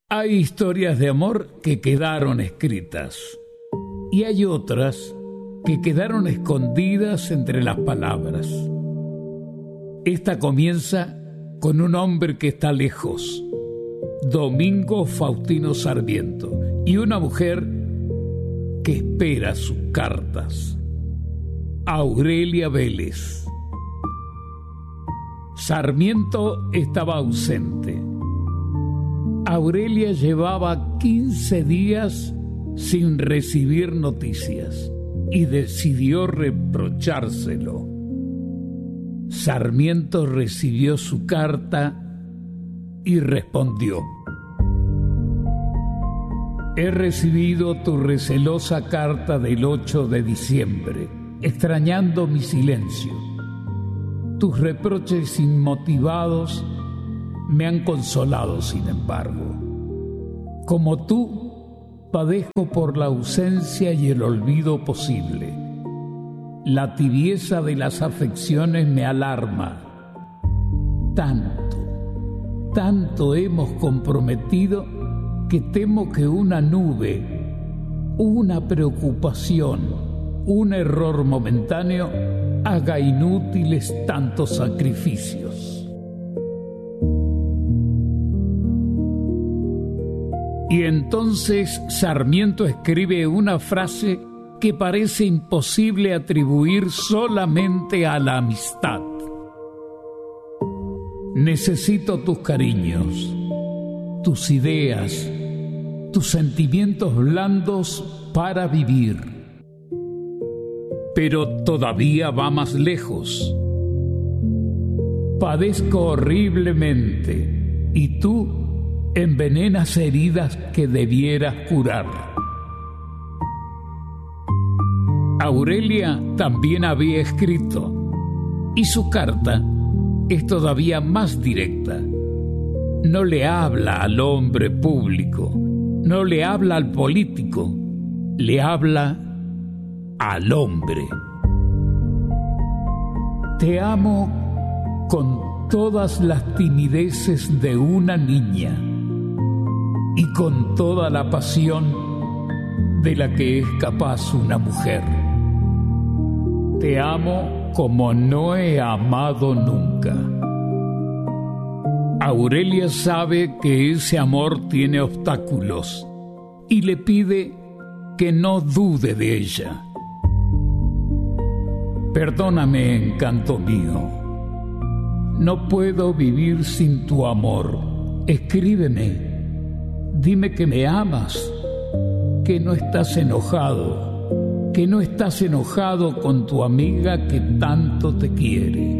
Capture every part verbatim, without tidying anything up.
Hay historias de amor que quedaron escritas y hay otras que quedaron escondidas entre las palabras. Esta comienza con un hombre que está lejos, Domingo Faustino Sarmiento, y una mujer que espera sus cartas, Aurelia Vélez. Sarmiento estaba ausente. Aurelia llevaba quince días sin recibir noticias y decidió reprochárselo. Sarmiento recibió su carta y respondió: He recibido tu recelosa carta del ocho de diciembre, extrañando mi silencio. Tus reproches inmotivados me han consolado, sin embargo. Como tú, padezco por la ausencia y el olvido posible. La tibieza de las afecciones me alarma. Tanto, tanto hemos comprometido que temo que una nube, una preocupación, un error momentáneo haga inútiles tantos sacrificios. Y entonces Sarmiento escribe una frase que parece imposible atribuir solamente a la amistad. Necesito tus cariños, tus ideas, tus sentimientos blandos para vivir. Pero todavía va más lejos. Padezco horriblemente y tú envenenas heridas que debieras curar. Aurelia también había escrito, y su carta es todavía más directa. No le habla al hombre público, no le habla al político, le habla al hombre. Te amo con todas las timideces de una niña y con toda la pasión de la que es capaz una mujer. Te amo como no he amado nunca. Aurelia sabe que ese amor tiene obstáculos y le pide que no dude de ella. Perdóname, encanto mío. No puedo vivir sin tu amor. Escríbeme. Dime que me amas, que no estás enojado, que no estás enojado con tu amiga que tanto te quiere.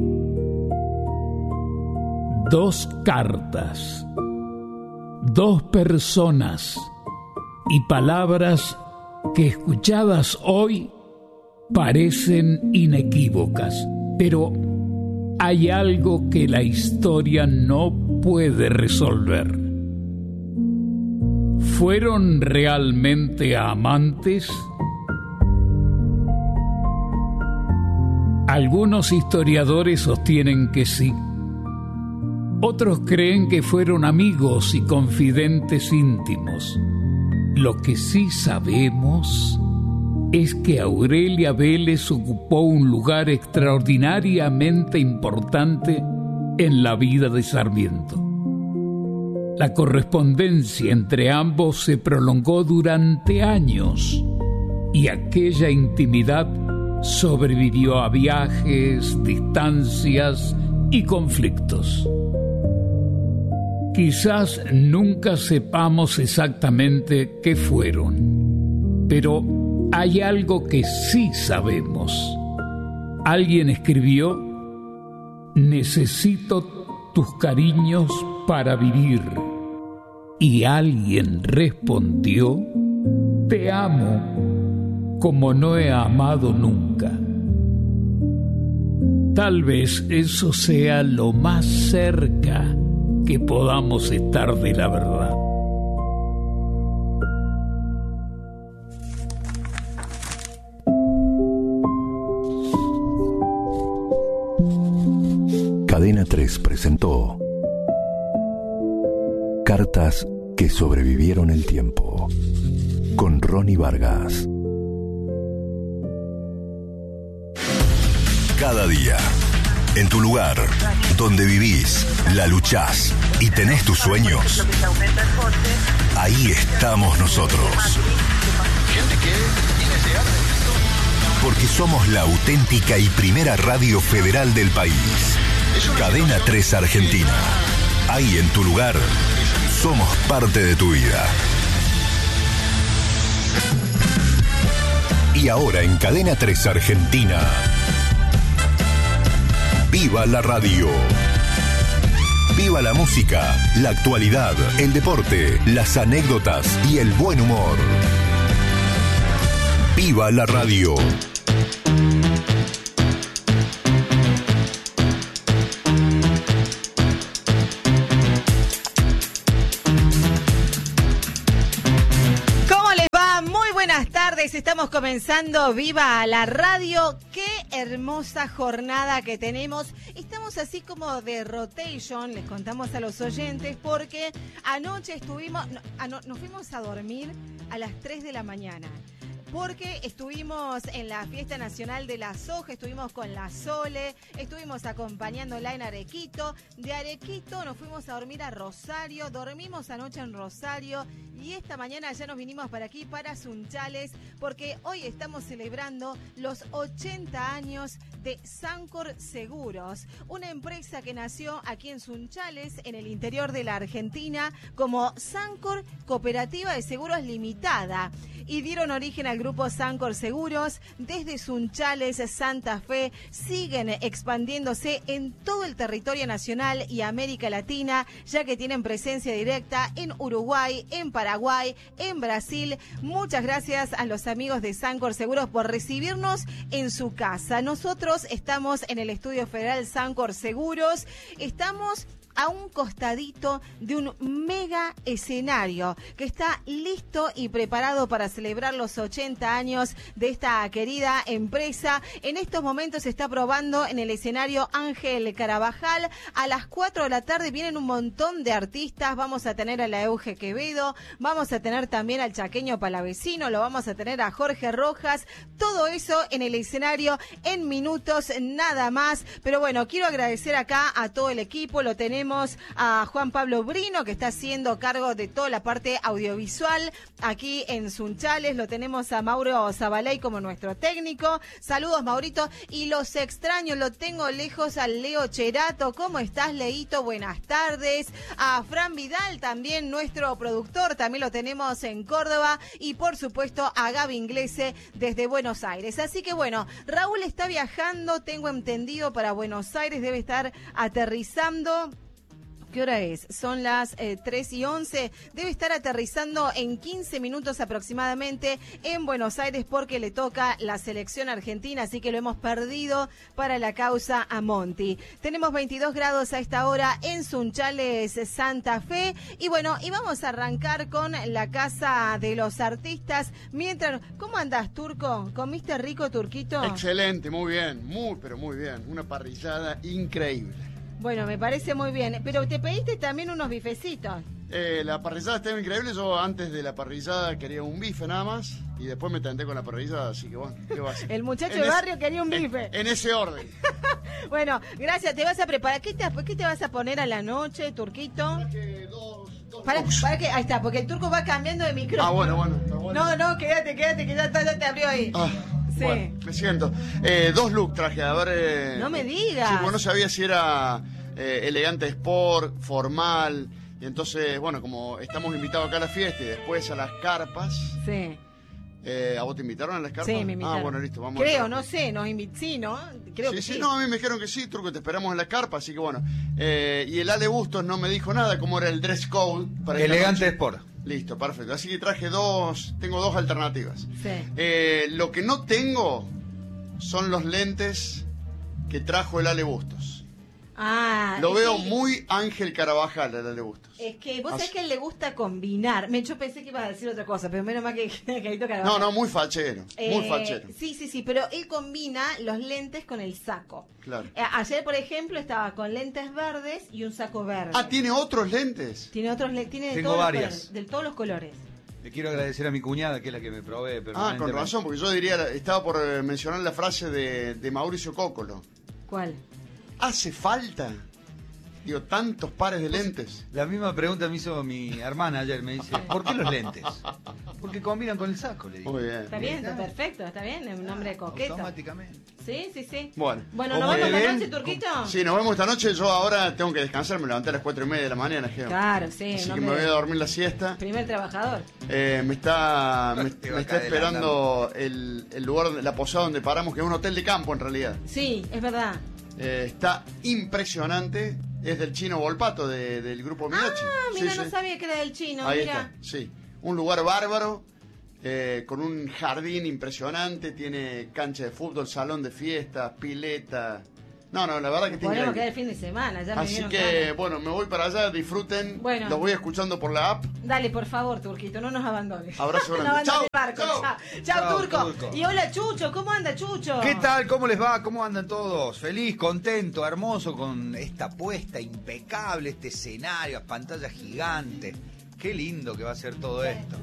Dos cartas, dos personas y palabras que escuchadas hoy parecen inequívocas, pero hay algo que la historia no puede resolver. ¿Fueron realmente amantes? Algunos historiadores sostienen que sí. Otros creen que fueron amigos y confidentes íntimos. Lo que sí sabemos es que Aurelia Vélez ocupó un lugar extraordinariamente importante en la vida de Sarmiento. La correspondencia entre ambos se prolongó durante años y aquella intimidad sobrevivió a viajes, distancias y conflictos. Quizás nunca sepamos exactamente qué fueron, pero hay algo que sí sabemos. Alguien escribió: necesito tus cariños para vivir. Y alguien respondió: te amo como no he amado nunca. Tal vez eso sea lo más cerca que podamos estar de la verdad. Cadena tres presentó Cartas que sobrevivieron el tiempo. Con Ronnie Vargas. Cada día, en tu lugar, donde vivís, la luchás y tenés tus sueños, ahí estamos nosotros. Porque somos la auténtica y primera radio federal del país. Cadena tres Argentina. Ahí en tu lugar, somos parte de tu vida. Y ahora en Cadena tres Argentina, viva la radio. Viva la música, la actualidad, el deporte, las anécdotas y el buen humor. Viva la radio. Estamos comenzando Viva la Radio. Qué hermosa jornada que tenemos. Estamos así como de rotation, les contamos a los oyentes, porque anoche estuvimos, no, ano, nos fuimos a dormir a las tres de la mañana. Porque estuvimos en la Fiesta Nacional de la Soja, estuvimos con la Sole, estuvimos acompañándola en Arequito. De Arequito nos fuimos a dormir a Rosario, dormimos anoche en Rosario y esta mañana ya nos vinimos para aquí, para Sunchales, porque hoy estamos celebrando los ochenta años de Sancor Seguros, una empresa que nació aquí en Sunchales, en el interior de la Argentina, como Sancor Cooperativa de Seguros Limitada, y dieron origen al grupo Sancor Seguros. Desde Sunchales, Santa Fe, siguen expandiéndose en todo el territorio nacional y América Latina, ya que tienen presencia directa en Uruguay, en Paraguay, en Brasil. Muchas gracias a los amigos de Sancor Seguros por recibirnos en su casa. Nosotros estamos en el Estudio Federal Sancor Seguros, estamos a un costadito de un mega escenario que está listo y preparado para celebrar los ochenta años de esta querida empresa. En estos momentos se está probando en el escenario Ángel Carabajal. A las cuatro de la tarde vienen un montón de artistas. Vamos a tener a la Euge Quevedo, vamos a tener también al Chaqueño Palavecino, lo vamos a tener a Jorge Rojas. Todo eso en el escenario en minutos nada más. Pero bueno, quiero agradecer acá a todo el equipo. Lo tenemos a Juan Pablo Brino, que está haciendo cargo de toda la parte audiovisual aquí en Sunchales. Lo tenemos a Mauro Zabaley como nuestro técnico. Saludos, Maurito. Y los extraños, lo tengo lejos al Leo Cherato. ¿Cómo estás, Leito? Buenas tardes. A Fran Vidal, también nuestro productor, también lo tenemos en Córdoba. Y por supuesto a Gaby Inglese desde Buenos Aires. Así que bueno, Raúl está viajando, tengo entendido, para Buenos Aires. Debe estar aterrizando. ¿Qué hora es? Son las eh, tres y once. Debe estar aterrizando en quince minutos aproximadamente en Buenos Aires, porque le toca la selección argentina, así que lo hemos perdido para la causa a Monti. Tenemos veintidós grados a esta hora en Sunchales, Santa Fe. Y bueno, y vamos a arrancar con la Casa de los Artistas. Mientras, ¿cómo andás, Turco? ¿Comiste rico, Turquito? Excelente, muy bien, muy, pero muy bien. Una parrillada increíble. Bueno, me parece muy bien, pero te pediste también unos bifecitos. Eh, la parrillada estaba increíble. Yo antes de la parrillada quería un bife nada más y después me tenté con la parrillada, así que bueno, ¿qué va a hacer? El muchacho de barrio quería un bife. En, en ese orden. Bueno, gracias. ¿Te vas a preparar? ¿Qué te, qué te vas a poner a la noche, Turquito? Que dos, dos para, para que, ahí está, porque el Turco va cambiando de micrófono. Ah, bueno, bueno, está bueno. No, no, quédate, quédate, que ya, ya te abrió ahí. Ah. Sí. Bueno, me siento. Eh, dos looks traje, a ver... Eh, no me digas. Sí, bueno, no sabía si era eh, elegante sport, formal, y entonces, bueno, como estamos invitados acá a la fiesta y después a las carpas... Sí. Eh, ¿A vos te invitaron a las carpas? Sí, me invitaron. Ah, bueno, listo, vamos. Creo, no sé, nos invitaron, sí, ¿no? Creo sí, que sí, sí. no, a mí me dijeron que sí, Turco, te esperamos en la carpa, así que bueno. Eh, y el Ale Bustos no me dijo nada, cómo era el dress code para elegante sport. Listo, perfecto. Así que traje dos, tengo dos alternativas. Sí. Eh, lo que no tengo son los lentes que trajo el Ale Bustos. Ah, Lo veo sí. muy Ángel Carabajal a Ale Bustos. Es que vos Así. sabés que a él le gusta combinar. Me, yo pensé que ibas a decir otra cosa, pero menos mal que Carito Carabajal. No, no, muy fachero, muy Eh, fachero. Sí, sí, sí, pero él combina los lentes con el saco. Claro. Eh, ayer, por ejemplo, estaba con lentes verdes y un saco verde. Ah, ¿tiene otros lentes? Tiene otros le- tiene de Tengo todos varias. los colores, de todos los colores. Le quiero agradecer a mi cuñada, que es la que me provee Ah, permanentemente. con razón, porque yo diría, estaba por eh, mencionar la frase de, de Mauricio Cócolo. ¿Cuál? ¿Hace falta? Digo, tantos pares de lentes. La misma pregunta me hizo mi hermana ayer, me dice, ¿por qué los lentes? Porque combinan con el saco, le digo. Muy bien. Está bien, está perfecto, está bien, es un nombre coqueto. Automáticamente. Sí, sí, sí. Bueno. Bueno, ¿nos Como vemos esta ven, noche, Turquito? Sí, nos vemos esta noche. Yo ahora tengo que descansar, me levanté a las cuatro y media de la mañana, Geo. Claro, sí. Así un que me hombre- voy a dormir la siesta. Primer trabajador. Eh, me está, me, Te va me a está caer esperando el, el lugar, de- la posada donde paramos, que es un hotel de campo en realidad. Sí, es verdad. Eh, está impresionante. Es del Chino Volpato, de- del grupo Minochi. Ah, mira, Sí, no sí. sabía que era del chino, Ahí mira. está, sí. Un lugar bárbaro, eh, con un jardín impresionante, tiene cancha de fútbol, salón de fiestas, pileta. No, no, la verdad que tiene Podemos increíble. quedar el fin de semana, ya me Así vieron que, ganas. bueno, me voy para allá, disfruten. Bueno. Los voy escuchando por la app. Dale, por favor, Turquito, no nos abandones. Abrazo grande. No abandones Chau, el barco. chau. Chau, chau, Chau, Turco. Turco. Y hola, Chucho, ¿cómo anda, Chucho? ¿Qué tal? ¿Cómo les va? ¿Cómo andan todos? Feliz, contento, hermoso con esta puesta impecable, este escenario, pantallas gigantes. Qué lindo que va a ser todo esto.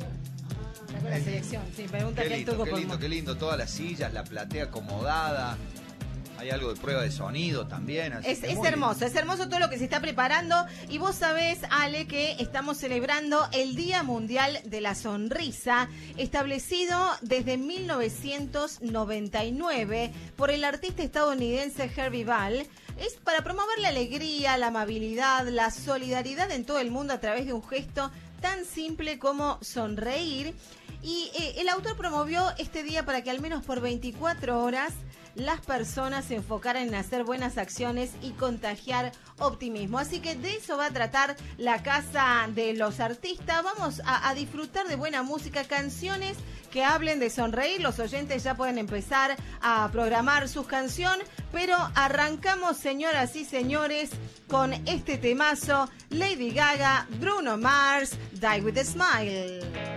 Con la selección, sí, pregunta Qué que el lindo, Turco qué por lindo, mo- qué lindo. Todas las sillas, la platea acomodada. Hay algo de prueba de sonido también. así Es, que es muy hermoso, es hermoso todo lo que se está preparando. Y vos sabés, Ale, que estamos celebrando el Día Mundial de la Sonrisa, establecido desde mil novecientos noventa y nueve por el artista estadounidense Herbie Ball. Es para promover la alegría, la amabilidad, la solidaridad en todo el mundo a través de un gesto tan simple como sonreír. Y eh, el autor promovió este día para que al menos por veinticuatro horas las personas se enfocaran en hacer buenas acciones y contagiar optimismo. Así que de eso va a tratar la Casa de los Artistas. Vamos a, a disfrutar de buena música, canciones que hablen de sonreír. Los oyentes ya pueden empezar a programar sus canciones, pero arrancamos, señoras y señores, con este temazo: Lady Gaga, Bruno Mars, Die With a Smile.